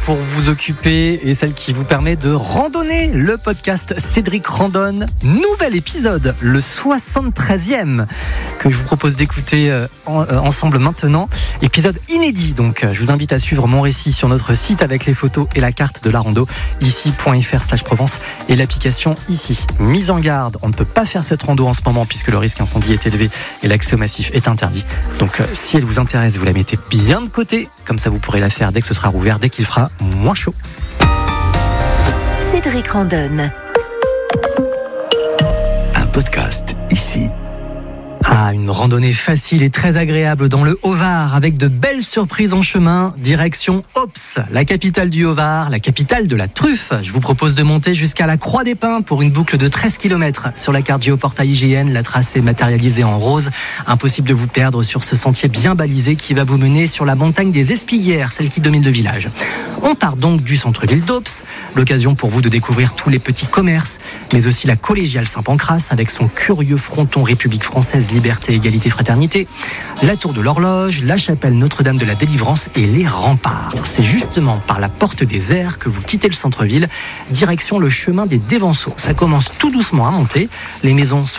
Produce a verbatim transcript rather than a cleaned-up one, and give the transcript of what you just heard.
pour vous occuper et celle qui vous permet de randonner. Le podcast Cédric Randonne, nouvel épisode, le soixante-treizième, que je vous propose d'écouter euh, en, euh, ensemble maintenant. Épisode inédit, donc je vous invite à suivre mon récit sur notre site avec les photos et la carte de la rando, ici.fr slash Provence et l'application ici. Mise en garde, on ne peut pas faire cette rando en ce moment puisque le risque incendie est élevé et l'accès au massif est interdit. Donc euh, si elle vous intéresse, vous la mettez bien de côté, comme ça vous pourrez la faire dès que ce sera rouvert, dès qu'il fera moins chaud. Cédric Randonne. Un podcast ici. Ah, une randonnée facile et très agréable dans le Haut-Var avec de belles surprises en chemin. Direction Ops, la capitale du Haut-Var, la capitale de la truffe. Je vous propose de monter jusqu'à la Croix des Pins pour une boucle de treize kilomètres. Sur la carte Géoportail I G N, la trace est matérialisée en rose. Impossible de vous perdre sur ce sentier bien balisé qui va vous mener sur la montagne des Espiguières, celle qui domine le village. On part donc du centre-ville d'Ops, l'occasion pour vous de découvrir tous les petits commerces, mais aussi la collégiale Saint-Pancrace avec son curieux fronton République française, liberté, égalité, fraternité, la tour de l'horloge, la chapelle Notre-Dame de la Délivrance et les remparts. C'est justement par la porte des Airs que vous quittez le centre-ville, direction le chemin des Dévenceaux. Ça commence tout doucement à monter, les maisons se